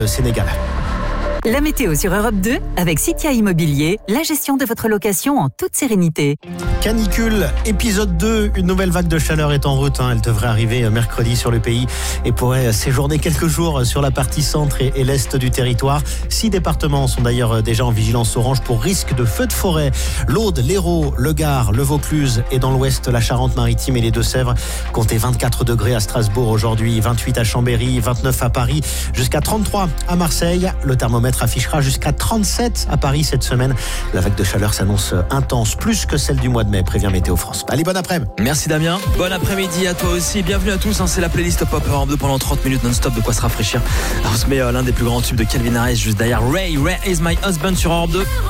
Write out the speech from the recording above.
Sénégal. La météo sur Europe 2 avec Citia Immobilier, la gestion de votre location en toute sérénité. Canicule, épisode 2, une nouvelle vague de chaleur est en route. Elle devrait arriver mercredi sur le pays et pourrait séjourner quelques jours sur la partie centre et l'est du territoire. 6 départements sont d'ailleurs déjà en vigilance orange pour risque de feux de forêt. L'Aude, l'Hérault, le Gard, le Vaucluse et dans l'ouest la Charente-Maritime et les Deux-Sèvres. Comptez 24 degrés à Strasbourg aujourd'hui, 28 à Chambéry, 29 à Paris, jusqu'à 33 à Marseille. Le thermomètre affichera jusqu'à 37 à Paris cette semaine. La vague de chaleur s'annonce intense, plus que celle du mois de mai, prévient Météo France. Allez, bon après-midi. Merci Damien. Bon après-midi à toi aussi. Bienvenue à tous. C'est la playlist Pop Europe 2 pendant 30 minutes non-stop, de quoi se rafraîchir. Alors, on se met l'un des plus grands tubes de Calvin Harris juste derrière. Ray is my husband sur Europe 2.